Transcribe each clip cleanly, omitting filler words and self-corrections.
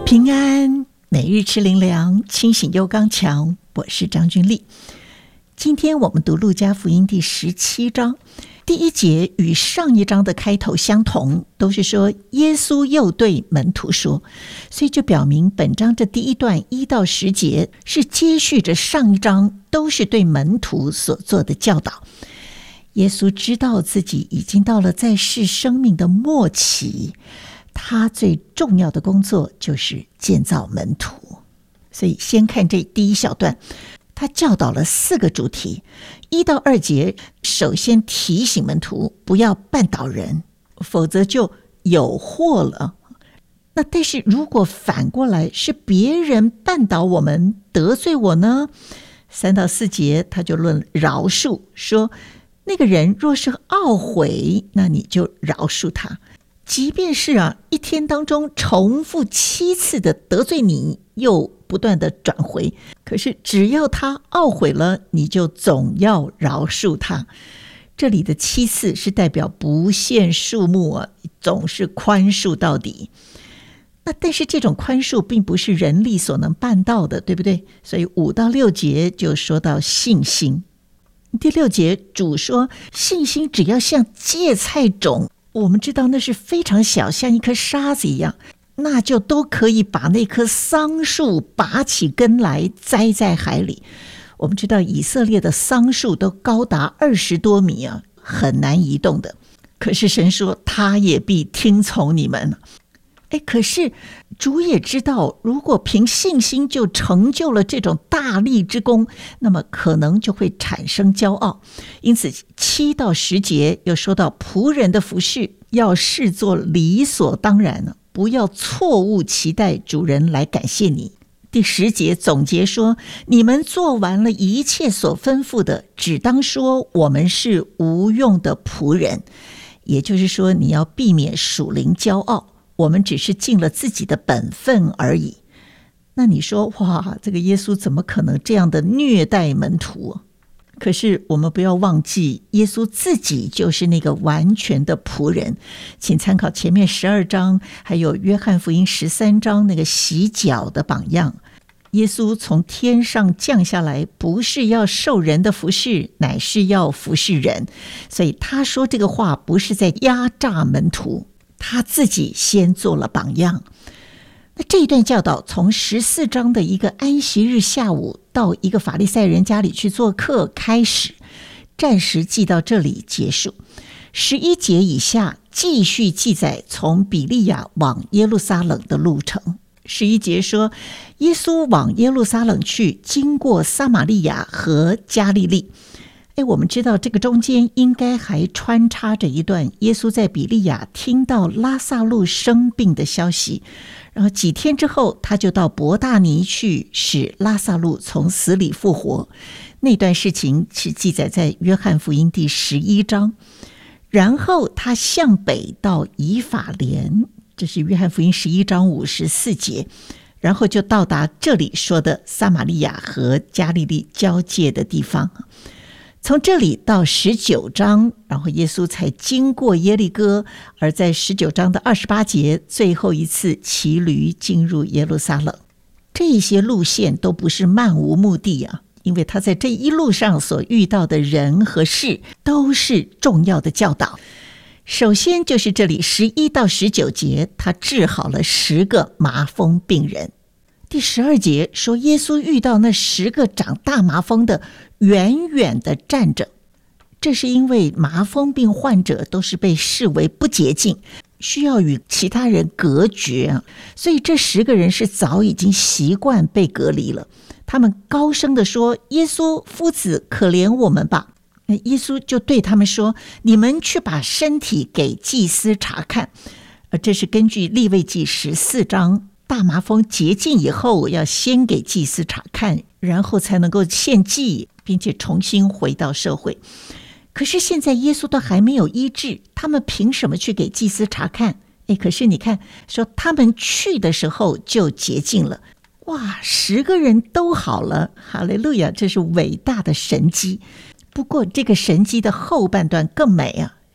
平安，每日吃灵粮，清醒又刚强。我是张君丽。今天我们读路加福音第17章，第1节与上一章的开头相同，都是说耶稣又对门徒说，所以就表明本章这第一段1到10节是接续着上一章，都是对门徒所做的教导。耶稣知道自己已经到了在世生命的末期，他最重要的工作就是建造门徒。所以先看这第一小段，他教导了4个主题。1到2节首先提醒门徒不要绊倒人，否则就有祸了。那但是如果反过来是别人绊倒我们，得罪我呢？3到4节他就论饶恕，说那个人若是懊悔，那你就饶恕他。即便是一天当中重复7次的得罪你，又不断的转回，可是只要他懊悔了，你就总要饶恕他。这里的7次是代表不限数目总是宽恕到底。那但是这种宽恕并不是人力所能办到的，对不对？所以5到6节就说到信心。第6节主说信心只要像芥菜种，我们知道那是非常小，像一颗沙子一样，那就都可以把那棵桑树拔起根来栽在海里。我们知道以色列的桑树都高达20多米很难移动的，可是神说他也必听从你们。可是主也知道，如果凭信心就成就了这种大力之功，那么可能就会产生骄傲。因此7到10节又说到仆人的服事要视作理所当然，不要错误期待主人来感谢你。第10节总结说，你们做完了一切所吩咐的，只当说我们是无用的仆人。也就是说，你要避免属灵骄傲，我们只是尽了自己的本分而已。那你说，哇，这个耶稣怎么可能这样的虐待门徒？可是我们不要忘记，耶稣自己就是那个完全的仆人。请参考前面12章，还有约翰福音13章那个洗脚的榜样。耶稣从天上降下来，不是要受人的服侍，乃是要服侍人。所以他说这个话不是在压榨门徒，他自己先做了榜样。那这一段教导从14章的一个安息日下午到一个法利赛人家里去做客开始，暂时记到这里结束。11节以下继续记载从比利亚往耶路撒冷的路程。11节说，耶稣往耶路撒冷去，经过撒玛利亚和加利利。我们知道这个中间应该还穿插着一段耶稣在比利亚听到拉撒路生病的消息，然后几天之后他就到伯大尼去，使拉撒路从死里复活。那段事情是记载在约翰福音第11章。然后他向北到以法莲，这是约翰福音11章54节，然后就到达这里说的撒玛利亚和加利利交界的地方。从这里到19章，然后耶稣才经过耶利哥，而在19章的28节最后一次骑驴进入耶路撒冷。这些路线都不是漫无目的因为他在这一路上所遇到的人和事都是重要的教导。首先就是这里11到19节，他治好了10个麻风病人。第12节说，耶稣遇到那10个长大麻风的远远的站着，这是因为麻风病患者都是被视为不洁净，需要与其他人隔绝所以这10个人是早已经习惯被隔离了。他们高声地说，耶稣夫子，可怜我们吧。耶稣就对他们说，你们去把身体给祭司查看。这是根据利未记14章，大麻风洁净以后要先给祭司查看，然后才能够献祭，并且重新回到社会。可是现在耶稣都还没有医治，他们凭什么去给祭司查看？可是你看，说他们去的时候就洁净了。哇，10个人都好了，哈利路亚，这是伟大的神迹。不过这个神迹的后半段更美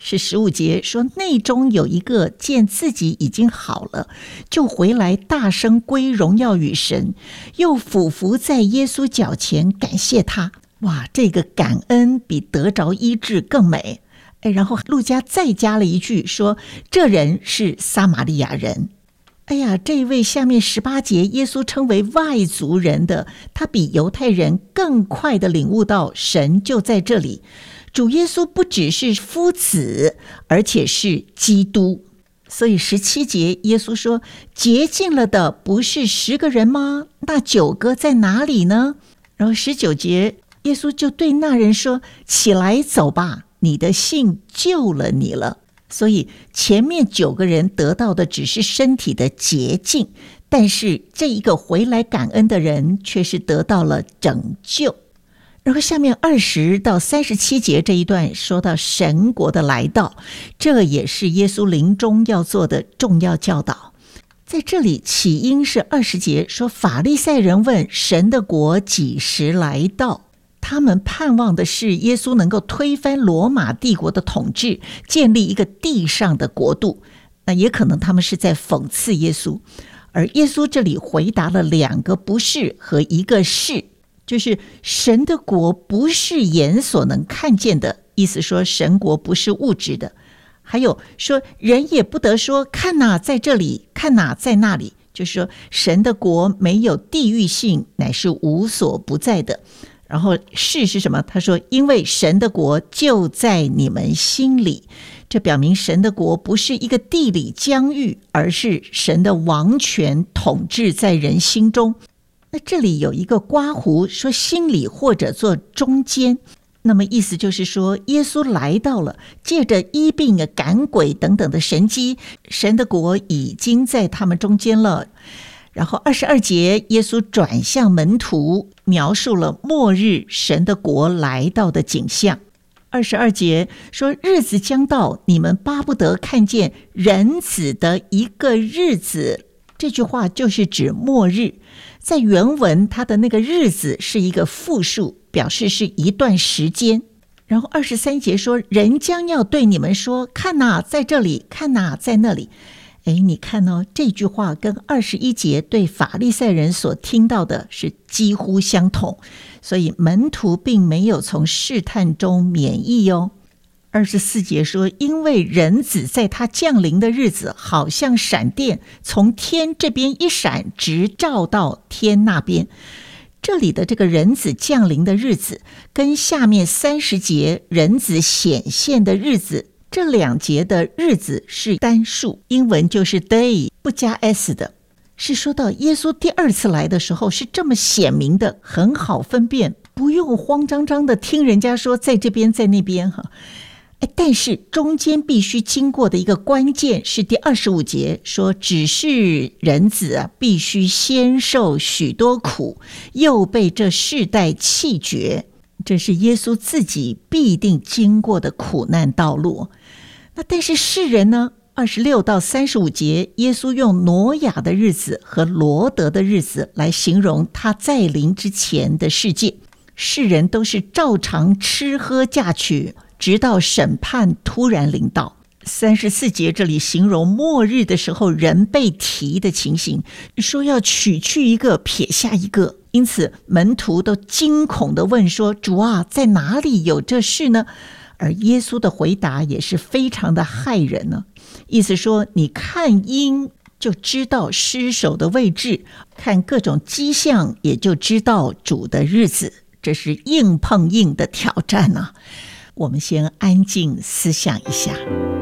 是15节说，内中有一个见自己已经好了，就回来大声归荣耀与神，又俯伏在耶稣脚前感谢他。哇，这个感恩比得着医治更美。然后路加再加了一句说，这人是撒玛利亚人。哎呀，这一位下面18节耶稣称为外族人的，他比犹太人更快的领悟到神就在这里。主耶稣不只是夫子，而且是基督。所以17节耶稣说，洁净了的不是10个人吗？那9个在哪里呢？然后19节耶稣就对那人说，起来走吧，你的信救了你了。所以前面9个人得到的只是身体的洁净，但是这一个回来感恩的人却是得到了拯救。然后下面20到37节这一段说到神国的来到，这也是耶稣临终要做的重要教导。在这里起因是20节说，法利赛人问神的国几时来到，他们盼望的是耶稣能够推翻罗马帝国的统治，建立一个地上的国度。那也可能他们是在讽刺耶稣，而耶稣这里回答了2个不是和1个是，就是神的国不是眼所能看见的，意思说神国不是物质的。还有说人也不得说看哪在这里，看哪在那里，就是说神的国没有地域性，乃是无所不在的。然后是什么？他说因为神的国就在你们心里，这表明神的国不是一个地理疆域，而是神的王权统治在人心中。那这里有一个括弧说心里或者做中间，那么意思就是说耶稣来到了，借着医病赶鬼等等的神迹，神的国已经在他们中间了。然后22节耶稣转向门徒，描述了末日神的国来到的景象。22节说，日子将到，你们巴不得看见人子的一个日子。这句话就是指末日，在原文它的那个日子是一个复数，表示是一段时间。然后23节说，人将要对你们说，看哪在这里，看哪在那里。你看哦，这句话跟21节对法利赛人所听到的是几乎相同，所以门徒并没有从试探中免疫哦。24节说，因为人子在他降临的日子，好像闪电从天这边一闪，直照到天那边。这里的这个人子降临的日子，跟下面30节人子显现的日子，这2节的日子是单数，英文就是 day 不加 s 的，是说到耶稣第2次来的时候是这么显明的，很好分辨，不用慌张张的听人家说在这边在那边哈。但是中间必须经过的一个关键是第25节说，只是人子必须先受许多苦，又被这世代弃绝，这是耶稣自己必定经过的苦难道路。那但是世人呢？26到35节，耶稣用挪亚的日子和罗德的日子来形容他在临之前的世界。世人都是照常吃喝嫁娶，直到审判突然临到。34节这里形容末日的时候人被提的情形，说要取去一个撇下一个，因此门徒都惊恐地问说，主啊，在哪里有这事呢？而耶稣的回答也是非常的骇人呢，意思说你看鹰就知道尸首的位置，看各种迹象也就知道主的日子，这是硬碰硬的挑战啊。我们先安静思想一下。